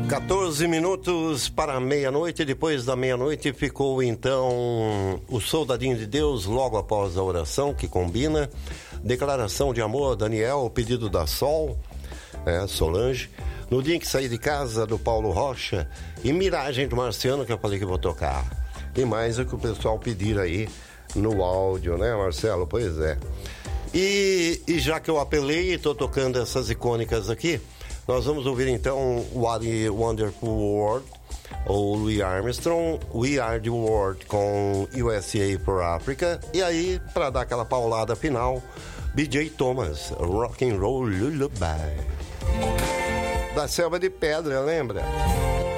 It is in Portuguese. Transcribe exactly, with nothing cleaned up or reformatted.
quatorze minutos para meia-noite. Depois da meia-noite ficou então o Soldadinho de Deus, logo após a oração, que combina. Declaração de amor, Daniel, o pedido da Sol, é, Solange. No dia em que saí de casa, do Paulo Rocha. E Miragem do Marciano, que eu falei que vou tocar. E mais o que o pessoal pedir aí no áudio, né, Marcelo? Pois é. E, e já que eu apelei e estou tocando essas icônicas aqui, nós vamos ouvir então What a Wonderful World, ou Louis Armstrong, We Are the World com U S A for Africa. E aí, para dar aquela paulada final, B J Thomas, Rock and Roll Lullaby. Da Selva de Pedra, lembra?